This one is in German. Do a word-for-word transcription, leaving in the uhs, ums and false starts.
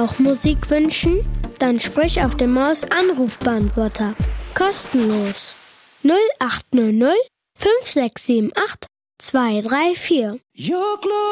auch Musik wünschen? Dann sprich auf dem Maus-Anrufbeantworter. Kostenlos. null acht null null fünf sechs sieben acht zwei drei vier.